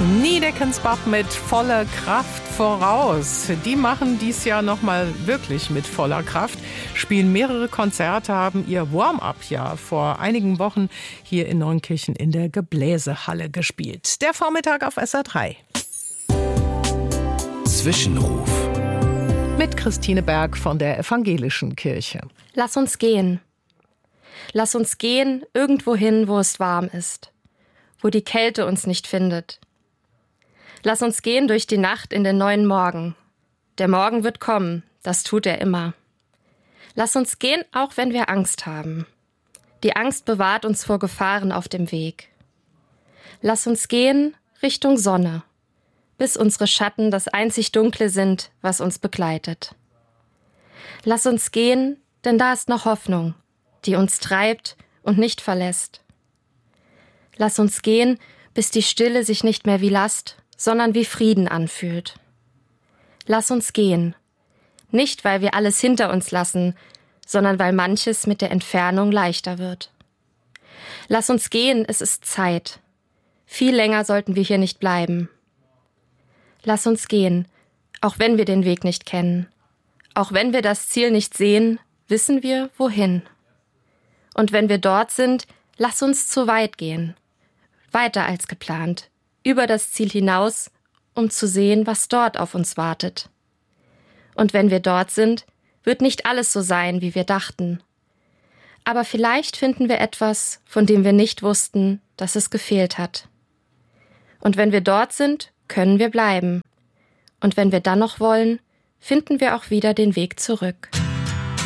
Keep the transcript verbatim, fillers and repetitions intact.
Niedeckensbach mit voller Kraft voraus. Die machen dies Jahr nochmal wirklich mit voller Kraft, spielen mehrere Konzerte, haben ihr Warm-up-Jahr vor einigen Wochen hier in Neunkirchen in der Gebläsehalle gespielt. Der Vormittag auf S R drei. Zwischenruf. Mit Christine Berg von der Evangelischen Kirche. Lass uns gehen. Lass uns gehen irgendwo hin, wo es warm ist, wo die Kälte uns nicht findet. Lass uns gehen durch die Nacht in den neuen Morgen. Der Morgen wird kommen, das tut er immer. Lass uns gehen, auch wenn wir Angst haben. Die Angst bewahrt uns vor Gefahren auf dem Weg. Lass uns gehen Richtung Sonne, bis unsere Schatten das einzig Dunkle sind, was uns begleitet. Lass uns gehen, denn da ist noch Hoffnung, die uns treibt und nicht verlässt. Lass uns gehen, bis die Stille sich nicht mehr wie Last, sondern wie Frieden anfühlt. Lass uns gehen, nicht weil wir alles hinter uns lassen, sondern weil manches mit der Entfernung leichter wird. Lass uns gehen, es ist Zeit. Viel länger sollten wir hier nicht bleiben. Lass uns gehen, auch wenn wir den Weg nicht kennen. Auch wenn wir das Ziel nicht sehen, wissen wir, wohin. Und wenn wir dort sind, lass uns zu weit gehen. Weiter als geplant. Über das Ziel hinaus, um zu sehen, was dort auf uns wartet. Und wenn wir dort sind, wird nicht alles so sein, wie wir dachten. Aber vielleicht finden wir etwas, von dem wir nicht wussten, dass es gefehlt hat. Und wenn wir dort sind, können wir bleiben. Und wenn wir dann noch wollen, finden wir auch wieder den Weg zurück.